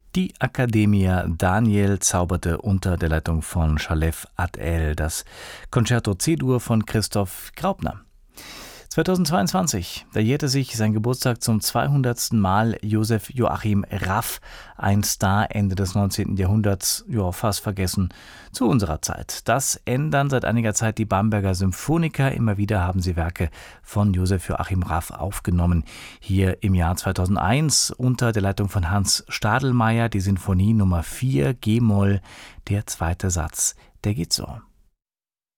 Die Accademia Daniel zauberte unter der Leitung von Shalev Ad-El das Concerto C-Dur von Christoph Graupner. 2022, da jährte sich sein Geburtstag zum 200. Mal. Josef Joachim Raff, ein Star Ende des 19. Jahrhunderts, fast vergessen zu unserer Zeit. Das ändern seit einiger Zeit die Bamberger Symphoniker. Immer wieder haben sie Werke von Josef Joachim Raff aufgenommen. Hier im Jahr 2001 unter der Leitung von Hans Stadelmeier die Sinfonie Nummer 4 G-Moll, der zweite Satz, der geht so.